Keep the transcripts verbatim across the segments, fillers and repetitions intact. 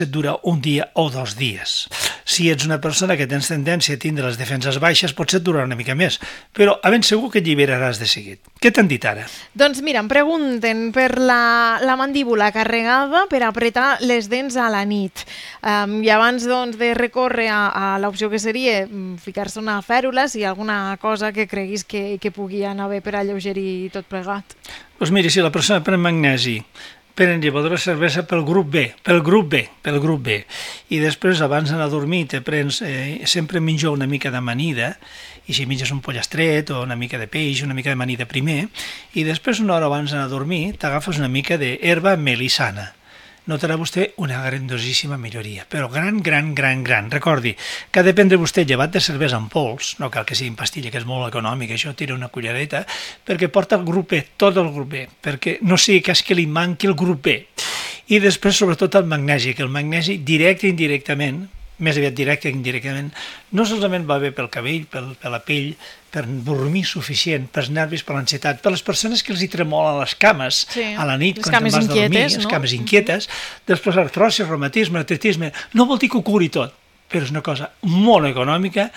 et dura un dia o dos dies. Si ets una persona que tens tendència a tindre les defenses baixes, potser et durarà una mica més, però a ben segur que et lliberaràs de seguit. Què t'han dit ara? Doncs mira, em pregunten per la, la mandíbula carregada per apretar les dents a la nit. Um, I abans doncs, de recórrer a, a l'opció que seria ficar-se una fèrula, si hi ha alguna cosa que creguis que, que pugui anar bé per alleugerir tot plegat. Doncs miri, si la persona pren magnesi, prenen llevadora de cervesa pel grup B, pel grup B, pel grup B, i després abans d'anar a dormir te prens, eh, sempre menjo una mica d'amanida, i si menges un pollastre o una mica de peix, una mica d'amanida primer, i després una hora abans d'anar a dormir t'agafes una mica d'herba melissana. Notarà vostè una grandiosíssima milloria, però gran, gran, gran, gran. Recordi que ha de prendre vostè llevat de cervesa en pols, no cal que sigui en pastilla, que és molt econòmic, això tira una cullereta, perquè porta el grup B, tot el grup B, perquè no sigui cas que li manqui el grup B. I després, sobretot, el magnesi, que el magnesi, directe i indirectament, més aviat directe i indirectament, no solament va bé pel cabell, pel, per la pell, per dormir suficient, pels nervis, per l'ansietat, per les persones que els hi tremolen les cames sí, a la nit, quan te'n vas a dormir, les no? cames inquietes, després artrosi, reumatisme, artritisme, no vol dir que ho curi tot, però és una cosa molt econòmica,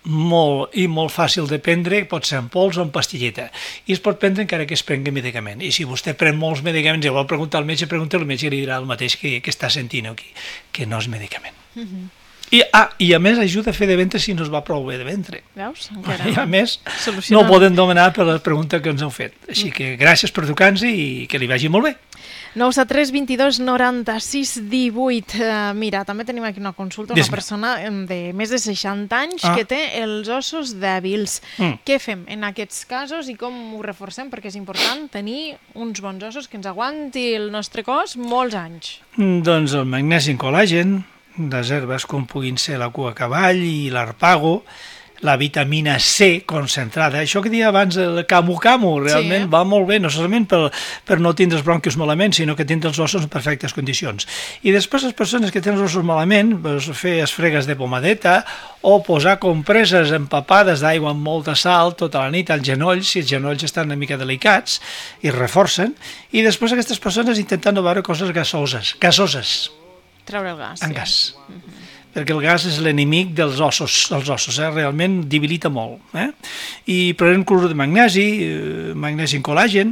molt i molt fàcil de prendre, pot ser en pols o en pastilleta, i es pot prendre encara que es prengui medicament. I si vostè pren molts medicaments i vol preguntar al metge, pregunta al metge i li dirà el mateix que, que està sentint aquí, que no és medicament. Uh-huh. I, ah, I a més ajuda a fer de ventre si no es va prou bé de ventre. Veus? Encara I a més no ho poden demanar per la pregunta que ens heu fet. Així que gràcies per trucar-nos i que li vagi molt bé. nou set tres vint dos noranta-sis divuit. Uh, mira, també tenim aquí una consulta, una persona de més de seixanta anys ah. que té els ossos dèbils. Mm. Què fem en aquests casos i com ho reforcem? Perquè és important tenir uns bons ossos que ens aguanti el nostre cos molts anys. Mm, doncs el magnesi en col·làgen, les herbes com puguin ser la cua cavall i l'arpago, la vitamina C concentrada, això que deia abans el camu-camu, realment sí. va molt bé, no solament per, per no tindre els bronquios malament, sinó que tindre els ossos en perfectes condicions. I després les persones que tenen els ossos malament, doncs, fer esfregues de pomadeta o posar compreses empapades d'aigua amb molta sal tota la nit als genolls, si els genolls estan una mica delicats, i reforcen, i després aquestes persones intentant no veure coses gasoses, gasoses. Treure el gas. En sí. gas. Uh-huh. Perquè el gas és l'enemic dels ossos, dels ossos, eh? Realment debilita molt. Eh? I prenent clorur de magnesi, eh, magnesi en col·làgen,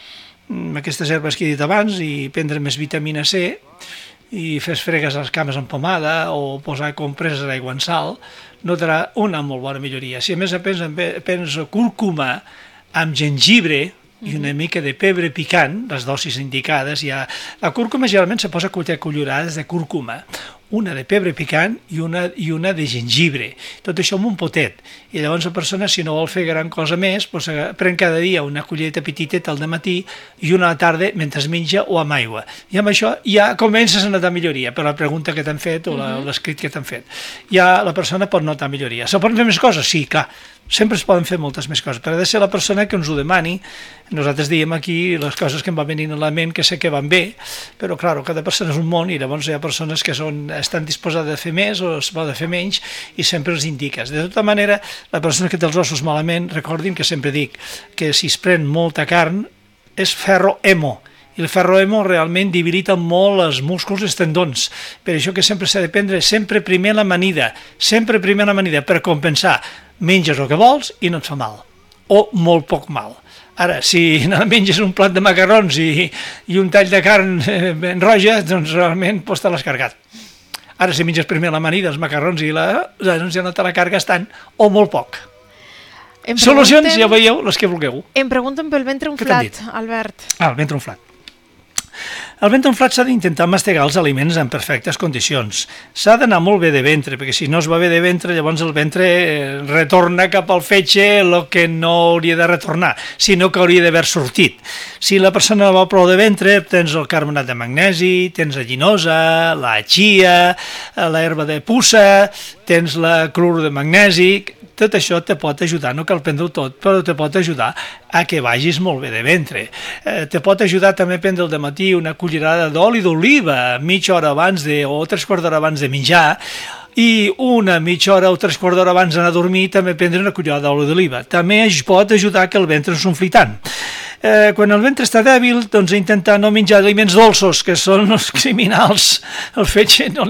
aquestes herbes que he dit abans, i prendre més vitamina C, i fer fregues a les cames amb pomada, o posar compreses d'aigua en sal, notarà una molt bona milloria. Si a més a més prens cúrcuma amb gengibre, i una mica de pebre picant, les dosis indicades, hi ha... La cúrcuma generalment se posa cullerades de cúrcuma, una de pebre picant i una, i una de gengibre, tot això amb un potet. I llavors la persona, si no vol fer gran cosa més, doncs pren cada dia una cullereta petiteta al dematí i una a la tarda mentre menja o amb aigua. I amb això ja comences a notar milloria, per la pregunta que t'han fet o l'escrit que t'han fet. Ja la persona pot notar milloria. Se poden fer més coses? Sí, clar. Sempre es poden fer moltes més coses, però ha de ser la persona que ens ho demani. Nosaltres diem aquí les coses que em van venint a la ment, que sé que van bé, però, clar, cada persona és un món i llavors hi ha persones que són, estan disposades a fer més o es pot fer menys i sempre els indiques. De tota manera, la persona que té els ossos malament, recordin que sempre dic que si es pren molta carn és ferro hemo, i el ferro hemo realment debilita molt els músculs i els tendons. Per això que sempre s'ha de prendre sempre primer l'amanida, sempre primer l'amanida, per compensar. Menges el que vols i no et fa mal, o molt poc mal. Ara, si menges un plat de macarrons i, i un tall de carn ben roja, doncs realment pots estar l'escargat. Ara, si menges primer l'amanida, els macarrons i la... doncs ja no te la cargues tant, o molt poc. Em Solucions, ja veieu, les que vulgueu. Em pregunten pel ventre inflat, Albert. Ah, el ventre inflat. El ventre inflat s'ha d'intentar mastegar els aliments en perfectes condicions. S'ha d'anar molt bé de ventre, perquè si no es va bé de ventre, llavors el ventre retorna cap al fetge el que no hauria de retornar, sinó que hauria d'haver sortit. Si la persona va prou de ventre, tens el carbonat de magnesi, tens la llinosa, la chia, l'herba de puça, tens la clorur de magnesi... Tot això te pot ajudar, no cal prendre-ho tot, però te pot ajudar a que vagis molt bé de ventre. Eh, te pot ajudar també a prendre al dematí una cullerada d'oli d'oliva mitja hora abans de, o tres quarts d'hora abans de menjar, i una mitja hora o tres quarts d'hora abans d'anar a dormir també prendre una cullerada d'oli d'oliva. També es pot ajudar que el ventre no s'omfli tant. Eh, quan el ventre està dèbil, doncs intentar no menjar aliments dolços, que són els criminals. El fetge no